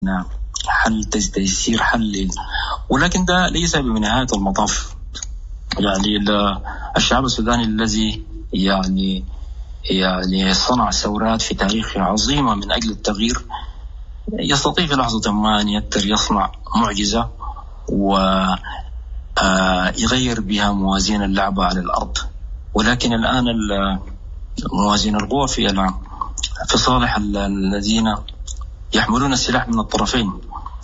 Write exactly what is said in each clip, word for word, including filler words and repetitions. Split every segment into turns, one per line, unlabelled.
حل تيسير حل، ولكن ده ليس بنهاية المطاف. يعني الشعب السوداني الذي يعني يعني صنع ثورات في تاريخه عظيمة من أجل التغيير يستطيع في لحظة ما أن يصنع معجزة ويغير بها موازين اللعبة على الأرض. ولكن الآن موازين القوى في في صالح الذين يحملون السلاح من الطرفين،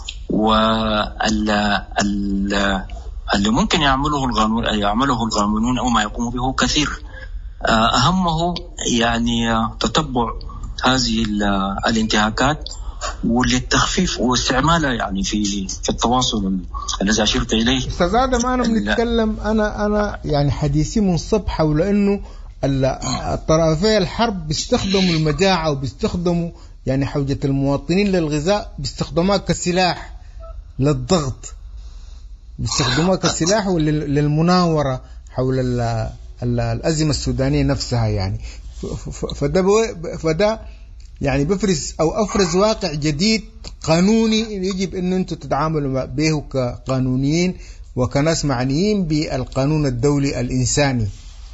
واللي ممكن يعمله القانون يعمله القانونون أو ما يقوم به كثير، أهمه يعني تتبع هذه الانتهاكات وللتخفيف واستعمالها يعني في في التواصل الذي أشرت إليه.
أستاذ آدم، أنا بنتكلم أنا أنا يعني حديثي منصب حول إنه الطرفي الحرب بيستخدموا المجاعة وبيستخدموا يعني حوجة المواطنين للغذاء، بيستخدموها كسلاح للضغط، بيستخدموها كسلاح للمناورة حول الأزمة السودانية نفسها. يعني فده فده يعني بفرز أو أفرز واقع جديد قانوني يجب أن أنتم تتعاملوا به كقانونيين وكناس معنيين بالقانون الدولي الإنساني.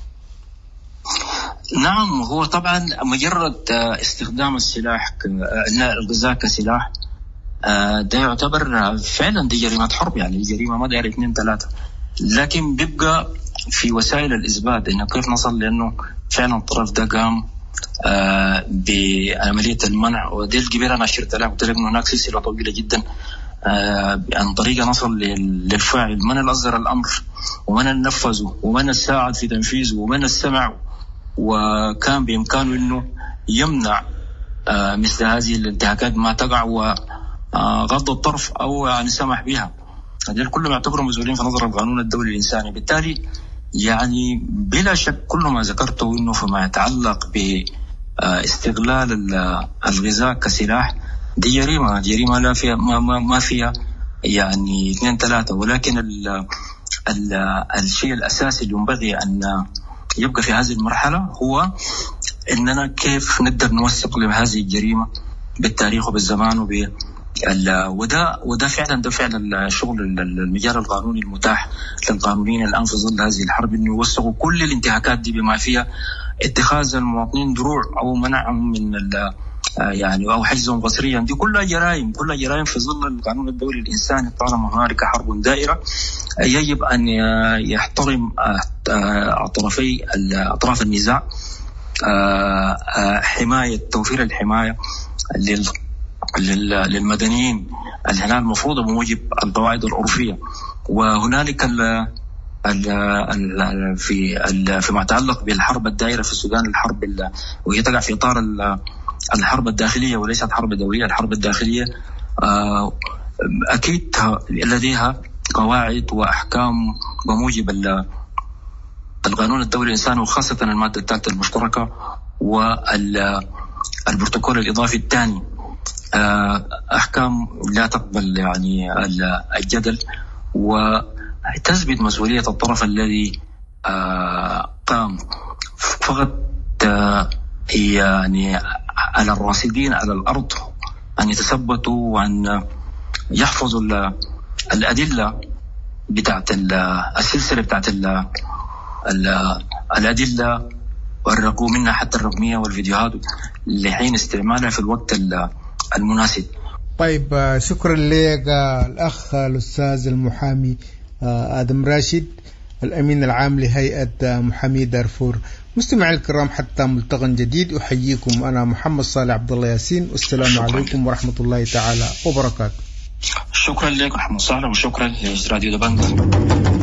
نعم، هو طبعا مجرد استخدام السلاح الغذاء كسلاح ده يعتبر فعلا دي جريمة حرب، يعني جريمة ما داير اثنين ثلاثة، لكن بيبقى في وسائل الإثبات إنه كيف نصل لأنه فعلا الطرف ده قام آه بعملية المنع. ودي الكبيرة أنا أشرت لها، قلت لك إنه هناك سلسلة طويلة جدا آه عن طريقة نصل للفاعل، من اللي أصدر الأمر ومن اللي نفذه ومن اللي ساعد في تنفيذه ومن اللي استمع وكان بإمكانه إنه يمنع آه مثل هذه الانتهاكات ما تقع وغض الطرف أو يعني سمح بها. هذول كلهم يعتبروا مسؤولين في نظر القانون الدولي الإنساني. بالتالي يعني بلا شك كل ما ذكرته إنه فيما يتعلق باستغلال الغذاء كسلاح دي جريمة جريمة لا فيها ما, ما, ما فيها يعني اثنين ثلاثة. ولكن ال ال الشيء الأساسي اللي ينبغي أن يبقى في هذه المرحلة هو إننا كيف نقدر نوثق لهذه الجريمة بالتاريخ وبالزمان وب وده وده فعلا ده فعلا الشغل المجال القانوني المتاح للقانونيين الآن في ظل هذه الحرب، إنه يوثقوا كل الانتهاكات دي بما فيها اتخاذ المواطنين دروع أو منعهم من يعني أو حجزهم قسريا. دي كلها جرائم كلها جرائم في ظل القانون الدولي الإنساني. طالما هنالك حرب دائرة يجب أن يحترم طرفي أطراف النزاع حماية توفير الحماية لل للمدنيين اللي هنا المفروض بموجب القواعد العرفية. وهنالك ال ال ال في ال فيما يتعلق بالحرب الدائرة في السودان، الحرب وهي تقع في إطار الحرب الداخلية وليست حرب دولية. الحرب الداخلية أكيد لديها قواعد وأحكام بموجب القانون الدولي الإنساني، وخاصة المادة الثالثة المشتركة والبروتوكول الإضافي الثاني، أحكام لا تقبل يعني الجدل وتثبت مسؤولية الطرف الذي قام. فقط يعني على الراصدين على الأرض أن يتثبتوا وأن يحفظوا الأدلة بتاعت السلسلة بتاعت الأدلة والرقوا منها حتى الرقمية والفيديوهات لحين استعمالها في الوقت المناسب.
طيب، شكرا لك الأخ الأستاذ المحامي آدم راشد، الأمين العام لهيئة محامي دارفور. مستمعي الكرام، حتى ملتقى جديد أحييكم. أنا محمد صالح عبد الله ياسين، والسلام عليكم ورحمة الله تعالى وبركاته.
شكرا لك محمد صالح، وشكرا لراديو دبنجر.